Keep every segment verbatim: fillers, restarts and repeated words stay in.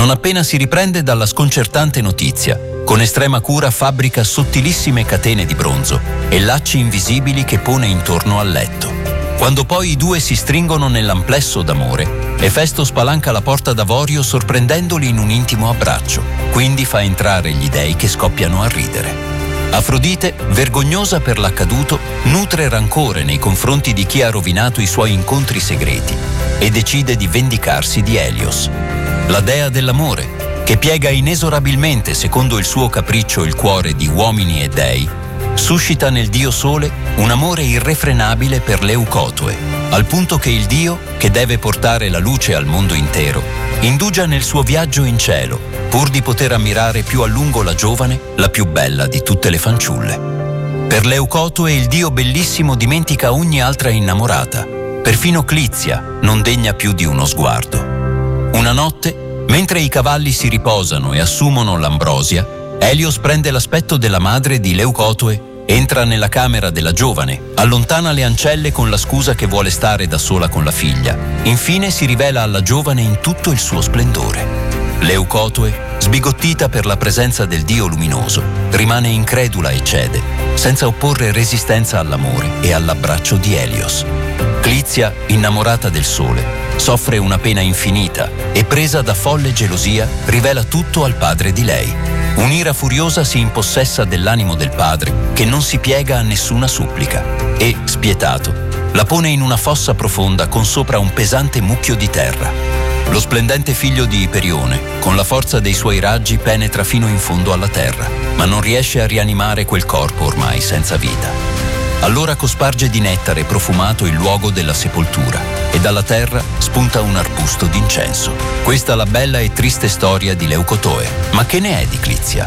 non appena si riprende dalla sconcertante notizia. Con estrema cura fabbrica sottilissime catene di bronzo e lacci invisibili che pone intorno al letto. Quando poi i due si stringono nell'amplesso d'amore, Efesto spalanca la porta d'avorio sorprendendoli in un intimo abbraccio, quindi fa entrare gli dei che scoppiano a ridere. Afrodite, vergognosa per l'accaduto, nutre rancore nei confronti di chi ha rovinato i suoi incontri segreti e decide di vendicarsi di Helios, la dea dell'amore, che piega inesorabilmente secondo il suo capriccio il cuore di uomini e dei. Suscita nel dio Sole un amore irrefrenabile per Leucotoe, al punto che il dio, che deve portare la luce al mondo intero, indugia nel suo viaggio in cielo, pur di poter ammirare più a lungo la giovane, la più bella di tutte le fanciulle. Per Leucotoe il dio bellissimo dimentica ogni altra innamorata, perfino Clizia non degna più di uno sguardo. Una notte, mentre i cavalli si riposano e assumono l'ambrosia, Helios prende l'aspetto della madre di Leucotoe, entra nella camera della giovane, allontana le ancelle con la scusa che vuole stare da sola con la figlia. Infine si rivela alla giovane in tutto il suo splendore. Leucotoe, sbigottita per la presenza del dio luminoso, rimane incredula e cede, senza opporre resistenza all'amore e all'abbraccio di Helios. Clizia, innamorata del sole, soffre una pena infinita e, presa da folle gelosia, rivela tutto al padre di lei. Un'ira furiosa si impossessa dell'animo del padre, che non si piega a nessuna supplica, e, spietato, la pone in una fossa profonda con sopra un pesante mucchio di terra. Lo splendente figlio di Iperione, con la forza dei suoi raggi, penetra fino in fondo alla terra, ma non riesce a rianimare quel corpo ormai senza vita. Allora cosparge di nettare profumato il luogo della sepoltura e dalla terra spunta un arbusto d'incenso. Questa è la bella e triste storia di Leucotoe. Ma che ne è di Clizia?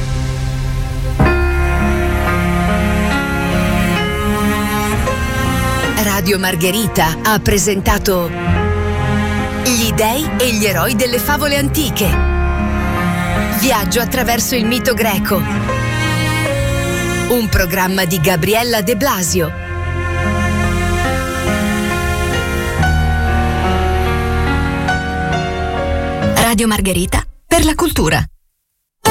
Radio Margherita ha presentato Gli dei e gli eroi delle favole antiche. Viaggio attraverso il mito greco. Un programma di Gabriella De Blasio. Radio Margherita per la cultura.